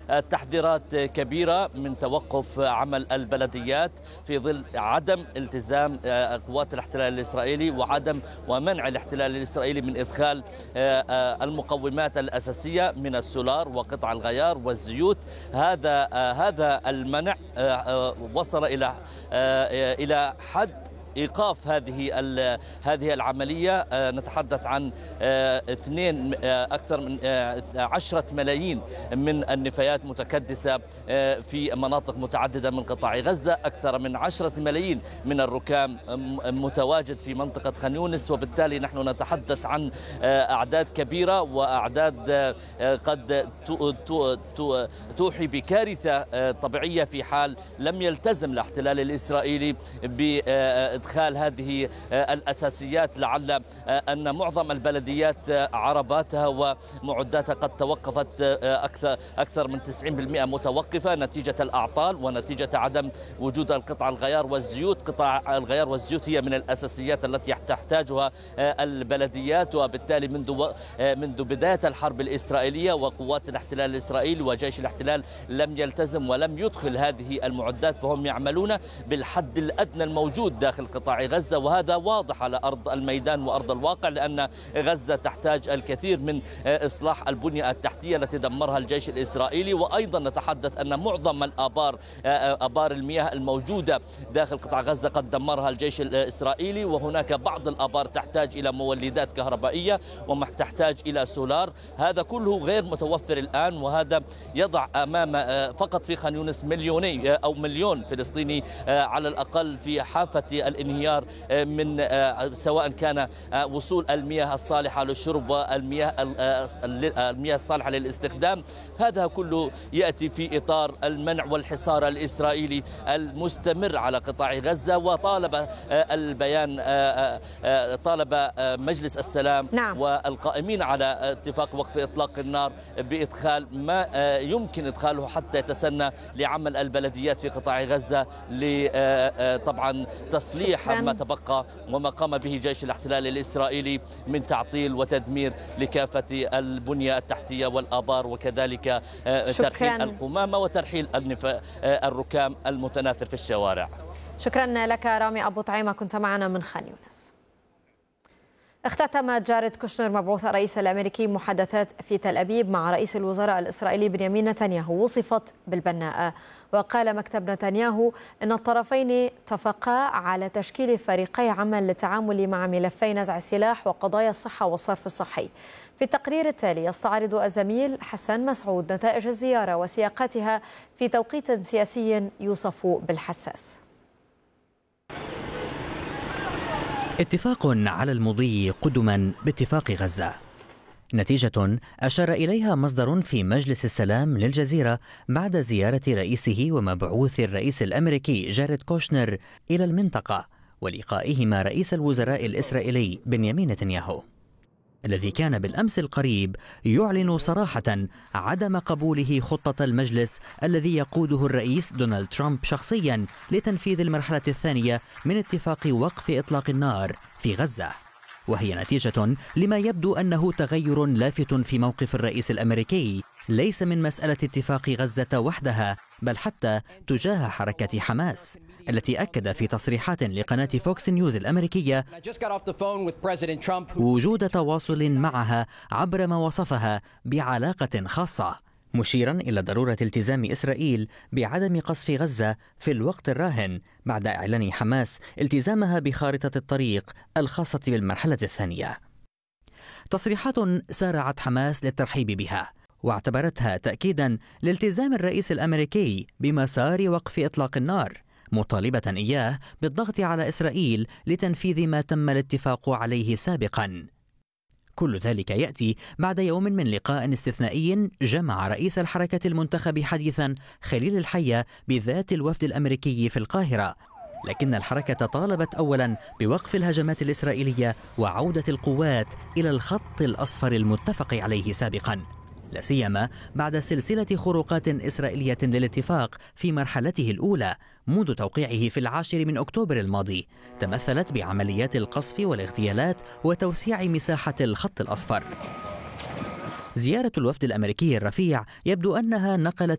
تحذيرات كبيرة من توقف عمل البلديات في ظل عدم التزام قوات الاحتلال الإسرائيلي ومنع الاحتلال الإسرائيلي من إدخال المقومات الأساسية من السولار وقطع الغيار والزيوت. هذا المنع وصل إلى حد إيقاف هذه العملية. نتحدث عن أكثر من 10 ملايين من النفايات متكدسة في مناطق متعددة من قطاع غزة، أكثر من 10 ملايين من الركام متواجد في منطقة خان يونس، وبالتالي نحن نتحدث عن أعداد كبيرة وأعداد قد توحي بكارثة طبيعية في حال لم يلتزم الاحتلال الإسرائيلي بإدخال هذه الأساسيات. لعل أن معظم البلديات عرباتها ومعداتها قد توقفت، أكثر من 90% متوقفة نتيجة الأعطال ونتيجة عدم وجود القطع الغيار والزيوت. قطع الغيار والزيوت هي من الأساسيات التي تحتاجها البلديات، وبالتالي منذ بداية الحرب الإسرائيلية وقوات الاحتلال الإسرائيلي وجيش الاحتلال لم يلتزم ولم يدخل هذه المعدات، فهم يعملون بالحد الأدنى الموجود داخل قطاع غزة، وهذا واضح على أرض الميدان وأرض الواقع، لأن غزة تحتاج الكثير من إصلاح البنية التحتية التي دمرها الجيش الإسرائيلي. وأيضا نتحدث أن معظم آبار المياه الموجودة داخل قطاع غزة قد دمرها الجيش الإسرائيلي، وهناك بعض الآبار تحتاج إلى مولدات كهربائية وتحتاج إلى سولار. هذا كله غير متوفر الآن، وهذا يضع أمام فقط في خان يونس مليون فلسطيني على الأقل في حافة الانهيار من سواء كان وصول المياه الصالحة للشرب والمياه الصالحة للاستخدام. هذا كله يأتي في إطار المنع والحصار الإسرائيلي المستمر على قطاع غزة. وطالب طالب مجلس السلام والقائمين على اتفاق وقف إطلاق النار بإدخال ما يمكن إدخاله حتى يتسنى لعمل البلديات في قطاع غزة، طبعا تصليح ما تبقى وما قام به جيش الاحتلال الإسرائيلي من تعطيل وتدمير لكافة البنية التحتية والآبار، وكذلك ترحيل القمامة وترحيل الركام المتناثر في الشوارع. شكرا لك رامي أبو طعيمة، كنت معنا من خان يونس. اختتم جاريد كوشنر مبعوث الرئيس الأمريكي محادثات في تل أبيب مع رئيس الوزراء الإسرائيلي بنيامين نتنياهو، وصفت بالبناءة. وقال مكتب نتنياهو أن الطرفين اتفقا على تشكيل فريقي عمل للتعامل مع ملفي نزع السلاح وقضايا الصحة والصرف الصحي. في التقرير التالي يستعرض الزميل حسن مسعود نتائج الزيارة وسياقاتها في توقيت سياسي يوصف بالحساس. اتفاق على المضي قدما باتفاق غزة، نتيجة أشار إليها مصدر في مجلس السلام للجزيرة بعد زيارة رئيسه ومبعوث الرئيس الأمريكي جاريد كوشنر إلى المنطقة ولقائهما رئيس الوزراء الإسرائيلي بنيامين نتنياهو، الذي كان بالأمس القريب يعلن صراحة عدم قبوله خطة المجلس الذي يقوده الرئيس دونالد ترامب شخصيا لتنفيذ المرحلة الثانية من اتفاق وقف إطلاق النار في غزة، وهي نتيجة لما يبدو أنه تغير لافت في موقف الرئيس الأمريكي، ليس من مسألة اتفاق غزة وحدها بل حتى تجاه حركة حماس، التي أكد في تصريحات لقناة فوكس نيوز الأمريكية وجود تواصل معها عبر ما وصفها بعلاقة خاصة، مشيرا إلى ضرورة التزام إسرائيل بعدم قصف غزة في الوقت الراهن بعد إعلان حماس التزامها بخارطة الطريق الخاصة بالمرحلة الثانية. تصريحات سارعت حماس للترحيب بها واعتبرتها تأكيدا لالتزام الرئيس الأمريكي بمسار وقف إطلاق النار، مطالبة إياه بالضغط على إسرائيل لتنفيذ ما تم الاتفاق عليه سابقا. كل ذلك يأتي بعد يوم من لقاء استثنائي جمع رئيس الحركة المنتخب حديثا خليل الحية بذات الوفد الأمريكي في القاهرة، لكن الحركة طالبت أولا بوقف الهجمات الإسرائيلية وعودة القوات إلى الخط الأصفر المتفق عليه سابقا، لا سيما بعد سلسلة خروقات إسرائيلية للاتفاق في مرحلته الأولى منذ توقيعه في 10 أكتوبر الماضي، تمثلت بعمليات القصف والاغتيالات وتوسيع مساحة الخط الأصفر. زيارة الوفد الأمريكي الرفيع يبدو أنها نقلت